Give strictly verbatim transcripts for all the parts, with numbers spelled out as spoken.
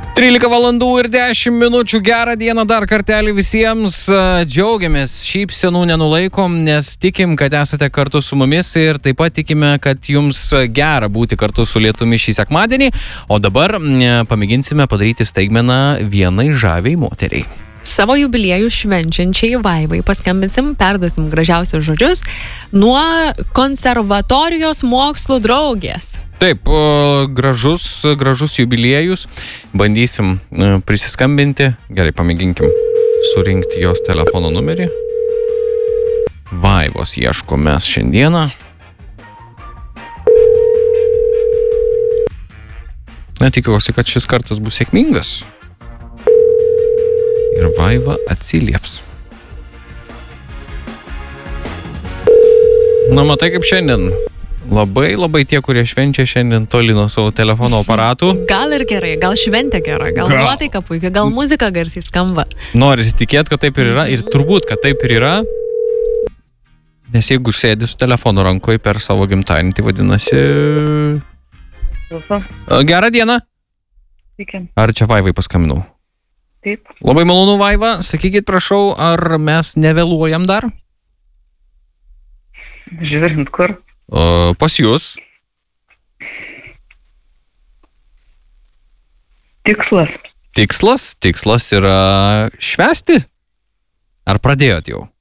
trylika valandų ir dešimt minučių. Gerą dieną dar kartelį visiems. Džiaugiamės, šypsenų nenulaikom, nes tikim, kad esate kartu su mumis ir taip pat tikime, kad jums gera būti kartu su lietumi šį sekmadienį. O dabar pamėginsime padaryti staigmeną vienai žaviai moteriai. Savo jubiliejų švenčiančiai Vaivai paskambinsim, perduosim gražiausius žodžius nuo konservatorijos mokslų draugės. Taip, gražus, gražus jubiliejus. Bandysim prisiskambinti. Gerai, pamėginkim surinkti jos telefono numerį. Vaivos ieško mes šiandieną. Netikiuosi, kad šis kartas bus sėkmingas. Ir Vaiva atsilieps. Na, matai kaip šiandien. Labai, labai tie, kurie švenčia šiandien toli nuo savo telefono aparatų. Gal ir gerai, gal šventė gera, gal, gal. nuotaika puikia, gal muzika garsiai skamba. Norisi tikėti, kad taip ir yra, ir turbūt, kad taip ir yra. Nes jeigu sėdi su telefonu rankoje per savo gimtadienį, tai vadinasi... Gerą dieną. Sveiki. Ar čia Vaivai paskambinau? Taip. Labai malonu, Vaiva. Sakykit, prašau, ar mes nevėluojam dar? Žiūrint kur? O, pas jūs. Tikslas. Tikslas? Tikslas yra švęsti? Ar pradėjot jau?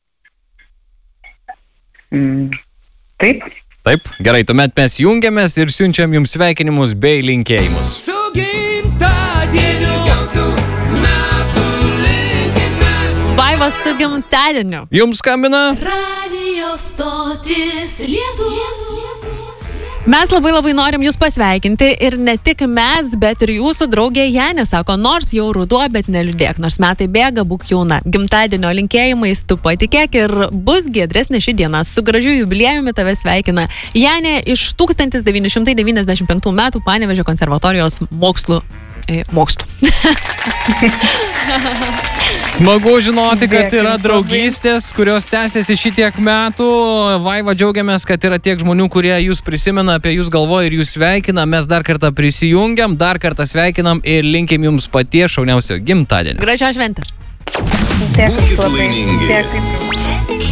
Mm, taip. Taip, gerai, tuomet mes jungiamės ir siunčiam jums sveikinimus bei linkėjimus. Su gimtadieniu jausių metų linkimės. Vaiva su gimtadieniu. Jums skambina? Radio stotis Lietuvos. Mes labai labai norim jūs pasveikinti ir ne tik mes, bet ir jūsų draugė Janė sako, nors jau ruduo, bet neliūdėk, nors metai bėga, būk jauna. Gimtadienio linkėjimais tu patikėk ir bus giedresnė ši diena. Su gražiu jubiliejumi tave sveikina Janė iš tūkstantis devyni šimtai devyniasdešimt penktų metų Panevėžio konservatorijos mokslų. E, mokslų. Smagu žinoti, kad yra draugystės, kurios tęsiasi šitiek metų. Vaiva, džiaugiamės, kad yra tiek žmonių, kurie jūs prisimena, apie jūs galvoja ir jūs sveikina. Mes dar kartą prisijungiam, dar kartą sveikinam ir linkim jums paties šauniausio gimtadienio. Gražios šventės. Dėkui Būkit labai. laimingi. Dėkui.